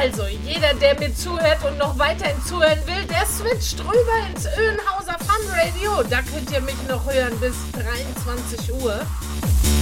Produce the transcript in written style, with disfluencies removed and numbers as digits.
Also, jeder, der mir zuhört und noch weiterhin zuhören will, der switcht rüber ins Öhnhauser Fun Radio. Da könnt ihr mich noch hören bis 23 Uhr.